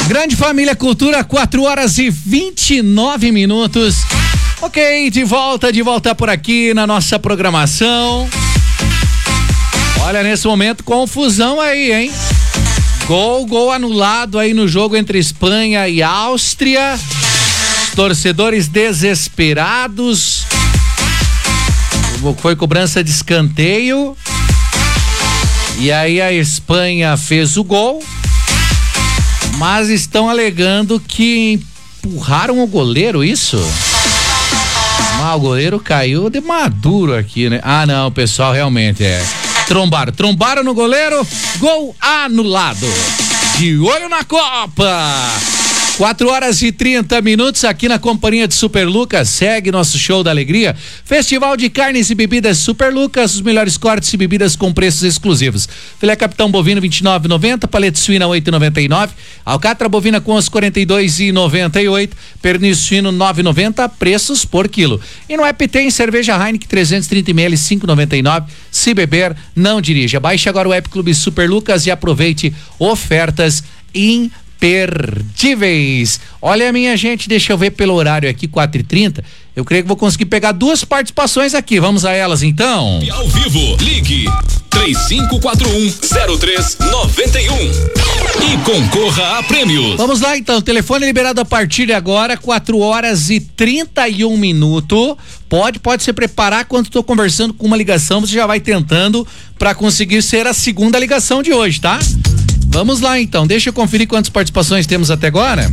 Grande Família Cultura, 4h29. Ok, de volta por aqui na nossa programação. Olha, nesse momento, confusão aí, hein? Gol anulado aí no jogo entre Espanha e Áustria. Torcedores desesperados. Foi cobrança de escanteio. E aí a Espanha fez o gol. Mas estão alegando que empurraram o goleiro, isso? O goleiro caiu de maduro aqui, né? Ah, não, pessoal, realmente trombaram no goleiro, gol anulado. De olho na Copa. 4h30 aqui na companhia de Super Lucas. Segue nosso show da alegria. Festival de carnes e bebidas Super Lucas, os melhores cortes e bebidas com preços exclusivos. Filé capitão bovino 29,90, paleta suína 8,99, alcatra bovina com os 42,98, pernil suíno 9,90, preços por quilo. E no app tem cerveja Heineken 330 ml 5,99. Se beber, não dirija. Baixe agora o app Clube Super Lucas e aproveite ofertas imperdíveis. Olha, minha gente, deixa eu ver pelo horário aqui, 4h30. Eu creio que vou conseguir pegar duas participações aqui. Vamos a elas então. E ao vivo, ligue 3541-0391 e concorra a prêmios. Vamos lá então, telefone liberado a partir de agora, 4h31. Pode se preparar quando estou conversando com uma ligação, você já vai tentando para conseguir ser a segunda ligação de hoje, tá? Vamos lá então, deixa eu conferir quantas participações temos até agora.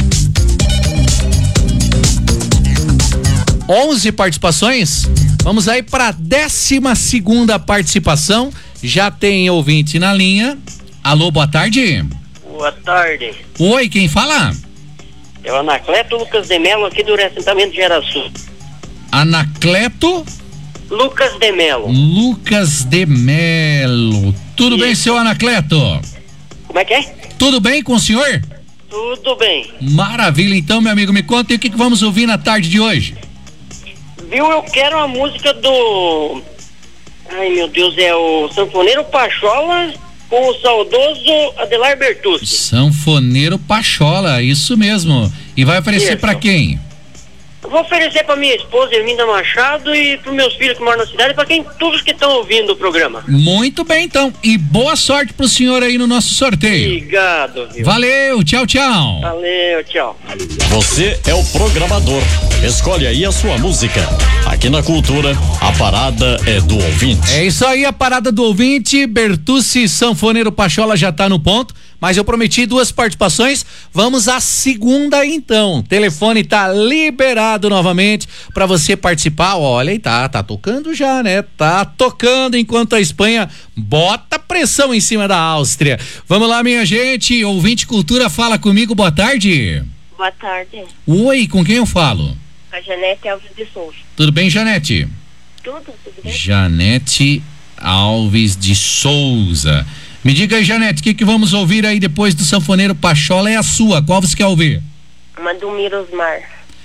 11 participações. Vamos aí para a 12ª participação. Já tem ouvinte na linha. Alô, boa tarde. Boa tarde. Oi, quem fala? É o Anacleto Lucas de Melo, aqui do assentamento de Geraçu. Anacleto Lucas de Melo. Lucas de Melo. Tudo bem, seu Anacleto? Como é que é? Tudo bem com o senhor? Tudo bem. Maravilha, então, meu amigo, me conta aí o que vamos ouvir na tarde de hoje. Viu, eu quero a música do... Ai, meu Deus, é o Sanfoneiro Pachola com o saudoso Adelar Bertucci. Sanfoneiro Pachola, isso mesmo. E vai oferecer pra quem? Eu vou oferecer pra minha esposa, Erminda Machado, e pros meus filhos que moram na cidade, pra todos que estão ouvindo o programa. Muito bem, então. E boa sorte pro senhor aí no nosso sorteio. Obrigado, viu? Valeu, tchau. Valeu, tchau. Você é o programador. Escolhe aí a sua música. Aqui na Cultura, a parada é do ouvinte. É isso aí, a parada do ouvinte. Bertucci, Sanfoneiro Pachola já tá no ponto, mas eu prometi duas participações. Vamos à segunda então. O telefone tá liberado novamente para você participar. Olha, e tá tocando já, né? Tá tocando enquanto a Espanha bota pressão em cima da Áustria. Vamos lá, minha gente. Ouvinte Cultura, fala comigo. Boa tarde. Boa tarde. Oi, com quem eu falo? A Janete Alves de Souza. Tudo bem, Janete? Tudo bem? Janete Alves de Souza. Me diga aí, Janete, o que vamos ouvir aí depois do Sanfoneiro Pachola? É a sua, qual você quer ouvir? Uma do Mirosmar.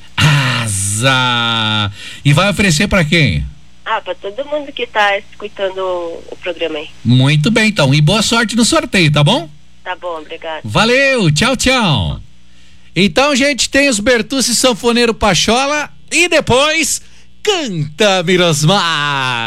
Asa! E vai oferecer pra quem? Pra todo mundo que tá escutando o programa aí. Muito bem, então, e boa sorte no sorteio, tá bom? Tá bom, obrigado. Valeu, tchau. Então, gente, tem os Bertucci, Sanfoneiro Pachola e depois canta Mirosmar.